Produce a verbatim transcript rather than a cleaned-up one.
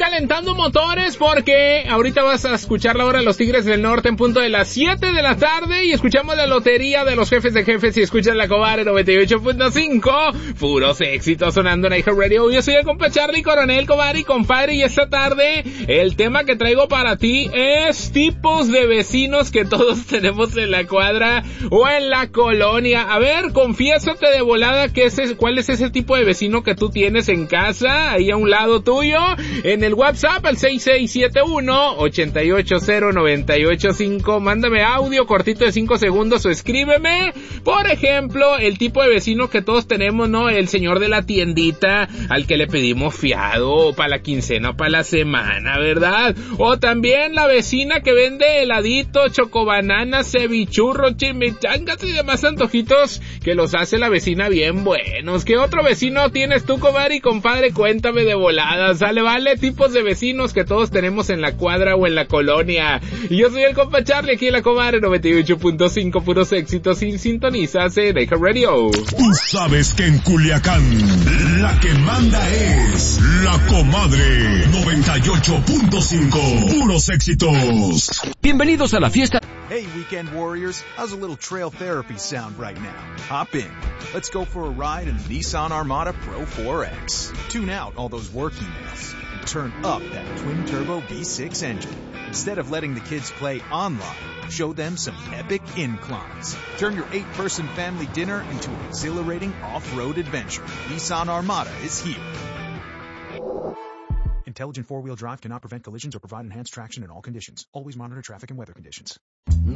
calentando motores porque ahorita vas a escuchar la hora de los Tigres del Norte en punto de las siete de la tarde y escuchamos la lotería de los jefes de jefes y escuchas la Cobar en noventa y ocho punto cinco. Puros éxitos sonando en iHeartRadio. Yo soy el compa Charlie Coronel, Cobar y compadre, y esta tarde el tema que traigo para ti es tipos de vecinos que todos tenemos en la cuadra o en la colonia. A ver, confiésate de volada que ese, cuál es ese tipo de vecino que tú tienes en casa, ahí a un lado tuyo, en el WhatsApp al seis seis siete uno, ocho ocho cero, nueve ocho cinco. Mándame audio cortito de cinco segundos o escríbeme. Por ejemplo, el tipo de vecino que todos tenemos, ¿no? El señor de la tiendita al que le pedimos fiado para la quincena o para la semana, ¿verdad? O también la vecina que vende heladito, chocobananas, cevichurros, chimichangas y demás antojitos que los hace la vecina bien buenos. ¿Qué otro vecino tienes tú, comadre y compadre? Cuéntame de volada, sale, vale, tipos de vecinos que todos tenemos en la cuadra o en la colonia. Y yo soy el compa Charlie, aquí en la Comadre noventa y ocho punto cinco, puros éxitos, sin sintonizas en iHeartRadio. Tú sabes que en Culiacán la que manda es la Comadre noventa y ocho punto cinco, puros éxitos. Bienvenidos a la fiesta. Hey, weekend warriors, how's a little trail therapy sound right now? Hop in. Let's go for a ride in the Nissan Armada Pro four X. Tune out all those work emails and turn up that twin-turbo V six engine. Instead of letting the kids play online, show them some epic inclines. Turn your eight-person family dinner into an exhilarating off-road adventure. Nissan Armada is here. Intelligent four-wheel drive cannot prevent collisions or provide enhanced traction in all conditions. Always monitor traffic and weather conditions.